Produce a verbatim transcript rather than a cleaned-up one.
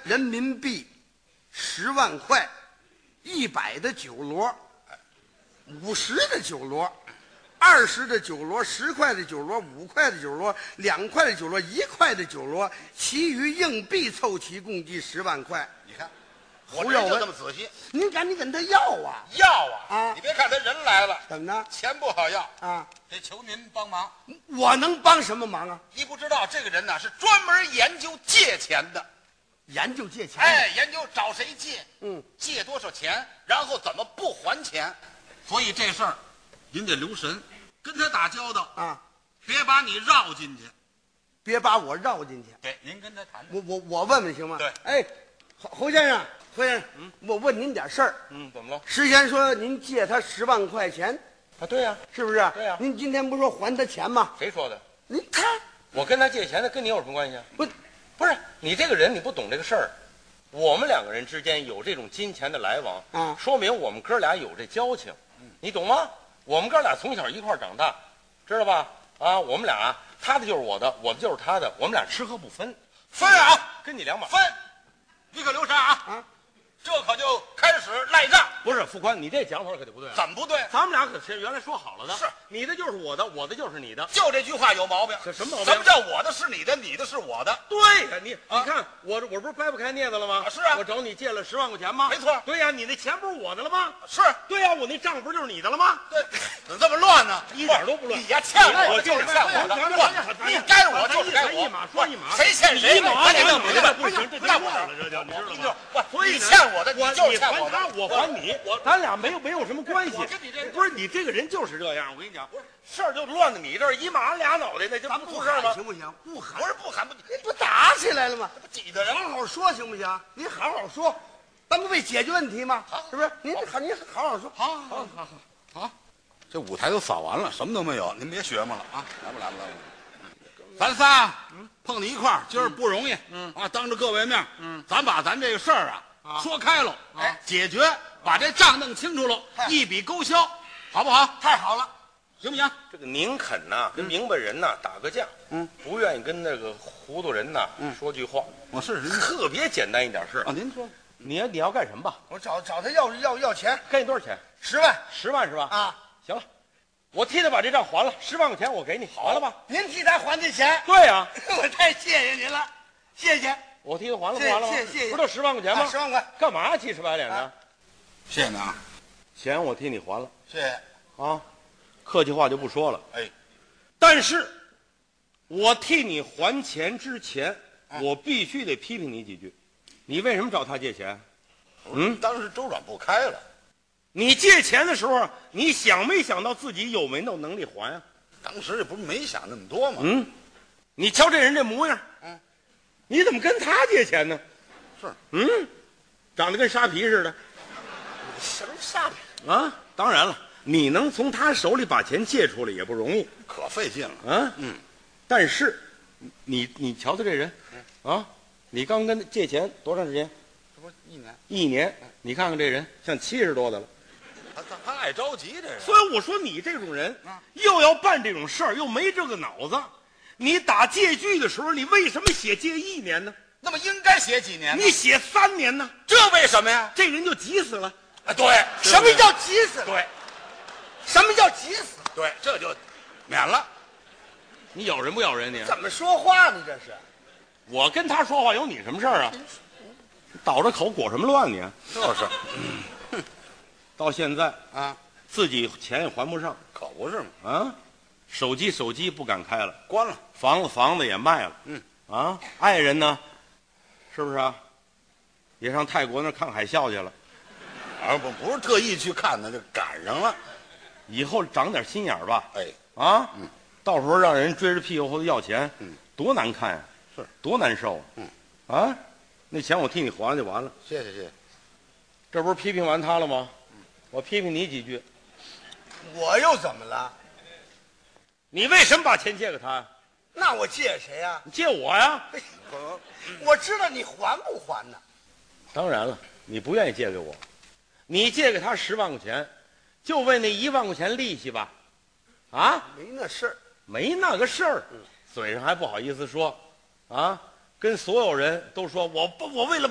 人民币十万块，一百的酒罗，五十的酒罗，二十的酒罗，十块的酒罗，五块的酒罗，两块的酒罗，一块的酒罗，其余硬币凑齐共计十万块。 你看，我这就这么仔细。 您赶紧跟他要啊！ 要啊！ 啊！ 你别看他人来了， 怎么呢？ 钱不好要啊！ 得求您帮忙。 我能帮什么忙啊？ 你不知道这个人呢是专门研究借钱的， 研究借钱。 哎，研究找谁借， 嗯， 借多少钱，然后怎么不还钱。所以这事儿您得留神，跟他打交道啊， 别把你绕进去， 别把我绕进去。 对，您跟他谈。 我我我问问行吗？ 对， 哎，侯侯先生，侯先生，嗯，我问您点事儿。 嗯，怎么了？ 之前说您借他十万块钱啊，对呀， 是不是？ 对呀。 您今天不是说还他钱吗？ 谁说的？ 您他， 我跟他借钱的，跟你有什么关系啊？ 不， 不是你这个人，你不懂这个事儿。我们两个人之间有这种金钱的来往， 啊， 说明我们哥俩有这交情，你懂吗？我们哥俩从小一块儿长大，知道吧？啊，我们俩他的就是我的，我的就是他的，我们俩吃喝不分， 分啊， 跟你两码分，你可留神啊！ 啊， 这可就开始赖账。 不是副官，你这讲法可就不对了。 怎么不对？ 咱们俩可是原来说好了的， 是你的就是我的，我的就是你的。 就这句话有毛病。 这什么毛病？ 什么叫我的是你的，你的是我的？ 对呀，你啊你看我这我不是掰不开镊子了吗？ 啊是啊我找你借了十万块钱吗？ 没错对呀，你那钱不是我的了吗？ 是， 对呀，我那账不就是你的了吗？ 对，怎么这么乱呢？ 一点都不乱。 你呀，欠我就是欠我的， 我你该我就是该我。 一码说一码， 谁欠谁？ 一码你弄明白不行，这那乱了，这就你知道吗？ 所以你欠我的， 我你就是欠我的， 你还他，我还你，咱俩没有没有什么关系。 我跟你这不是你这个人就是这样，我跟你讲，事儿就乱到你这儿，一码俩脑袋，那就咱不出事儿吗？ 行不行？不喊， 不是不喊不， 不打起来了吗？ 不挤的人。 好好说行不行？你好好说，咱不为解决问题吗？是不是？您好，您好好说。 好，好，好，好，好，这舞台都扫完了，什么都没有，您别学嘛了啊！来吧，来吧，来吧。咱仨碰到一块儿，今儿不容易，嗯啊，当着各位面，嗯，咱把咱这个事儿啊说开了，哎，解决，把这账弄清楚了，一笔勾销，好不好？ 太好了， 行不行？ 这个宁肯呐，跟明白人呐打个架， 嗯， 不愿意跟那个糊涂人呐说句话。 我是人特别简单一点事儿啊，您说， 你要你要干什么吧？ 我找找他要要要钱， 该你多少钱？ 十万十万是吧？ 啊！ 行了，我替他把这账还了，十万块钱我给你，完了吧？ 您替他还这钱， 对呀， 我太谢谢您了，谢谢。 我替他还了，不谢完了吗？ 谢谢谢不都十万块钱吗？ 啊十万块， 干嘛气赤白脸的啊？ 谢谢您啊， 钱我替你还了谢谢。 啊，客气话就不说了。 哎， 但是，我替你还钱之前， 啊我必须得批评你几句。你为什么找他借钱？嗯， 当时周转不开了， 你借钱的时候，你想没想到自己有没有能力还啊？ 当时也不是没想那么多嘛。 嗯，你瞧这人这模样， 嗯， 你怎么跟他借钱呢？ 是， 嗯，长得跟沙皮似的什么傻逼？ 啊！当然了，你能从他手里把钱借出来也不容易可费劲了。 啊。 嗯， 但是，你你瞧瞧这人，啊，你刚跟他借钱多长时间？ 这不是一年， 一年。你看看这人，像七十多的了。 他他他爱着急这人。 所以我说你这种人，又要办这种事儿，又没这个脑子。你打借据的时候，你为什么写借一年呢？ 那么应该写几年呢？ 你写三年呢？ 这为什么呀？ 这人就急死了。 啊，对， 什么叫急死了？ 对什么叫急死了？ 对，这就免了。 你咬人不咬人你？ 怎么说话呢？这是我跟他说话有你什么事儿啊？倒着口裹什么乱你？ 就是到现在啊， 自己钱也还不上可不是嘛， 啊，手机手机不敢开了， 关了。 房子房子也卖了， 嗯啊，爱人呢，是不是啊？也上泰国那儿看海啸去了。 啊，不不是特意去看的，就赶上了。 以后长点心眼儿吧， 哎， 啊， 嗯， 到时候让人追着屁股后头要钱， 嗯， 多难看呀、 是多难受啊， 嗯， 啊，那钱我替你还了就完了。 谢谢谢谢。 这不是批评完他了吗？我批评你几句， 我又怎么了？ 你为什么把钱借给他呀？ 那我借谁呀？ 你借我呀？ 哎我知道你还不还呢？ 当然了，你不愿意借给我，你借给他十万块钱，就为那一万块钱利息吧？啊， 没那事儿。 没那个事儿，嘴上还不好意思说，啊，跟所有人都说我不，我为了